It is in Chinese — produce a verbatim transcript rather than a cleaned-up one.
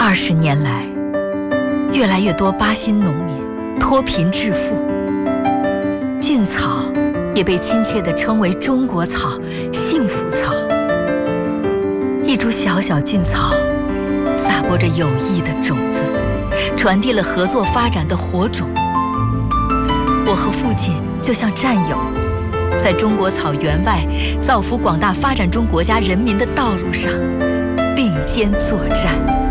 二十年来，越来越多巴新农民脱贫致富，菌草也被亲切地称为中国草、幸福草。一株小小菌草，撒播着友谊的种子，传递了合作发展的火种。我和父亲就像战友，在中国草原外造福广大发展中国家人民的道路上并肩作战。